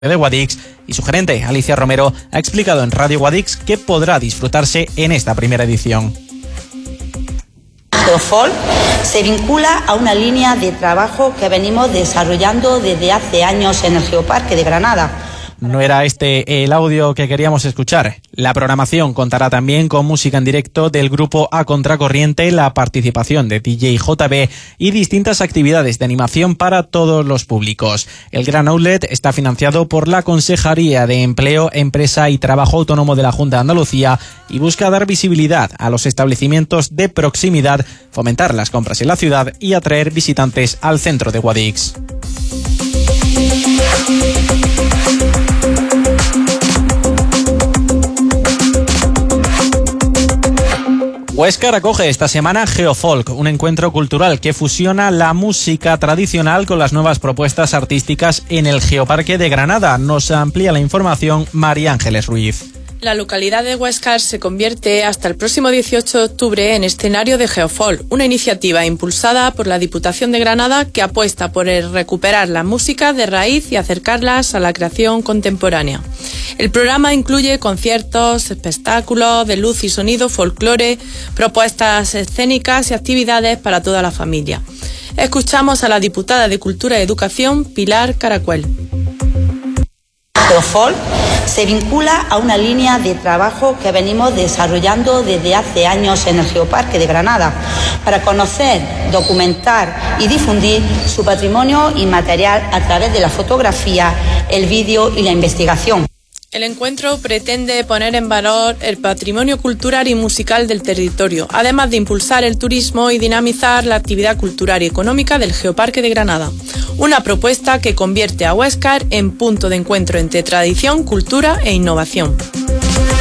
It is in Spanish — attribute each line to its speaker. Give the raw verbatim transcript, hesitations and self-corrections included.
Speaker 1: de Guadix, y su gerente, Alicia Romero, ha explicado en Radio Guadix qué podrá disfrutarse en esta primera edición.
Speaker 2: Geofolk se vincula a una línea de trabajo que venimos desarrollando desde hace años en el Geoparque de Granada.
Speaker 1: No era este el audio que queríamos escuchar. La programación contará también con música en directo del grupo A Contracorriente, la participación de D J J B y distintas actividades de animación para todos los públicos. El Gran Outlet está financiado por la Consejería de Empleo, Empresa y Trabajo Autónomo de la Junta de Andalucía y busca dar visibilidad a los establecimientos de proximidad, fomentar las compras en la ciudad y atraer visitantes al centro de Guadix. Huéscar acoge esta semana Geofolk, un encuentro cultural que fusiona la música tradicional con las nuevas propuestas artísticas en el Geoparque de Granada. Nos amplía la información María Ángeles Ruiz.
Speaker 3: La localidad de Huéscar se convierte hasta el próximo dieciocho de octubre en escenario de Geofolk, una iniciativa impulsada por la Diputación de Granada que apuesta por el recuperar la música de raíz y acercarlas a la creación contemporánea. El programa incluye conciertos, espectáculos de luz y sonido, folclore, propuestas escénicas y actividades para toda la familia. Escuchamos a la diputada de Cultura y Educación, Pilar Caracuel.
Speaker 2: Geofolk se vincula a una línea de trabajo que venimos desarrollando desde hace años en el Geoparque de Granada para conocer, documentar y difundir su patrimonio inmaterial a través de la fotografía, el vídeo y la investigación.
Speaker 3: El encuentro pretende poner en valor el patrimonio cultural y musical del territorio, además de impulsar el turismo y dinamizar la actividad cultural y económica del Geoparque de Granada. Una propuesta que convierte a Huéscar en punto de encuentro entre tradición, cultura e innovación.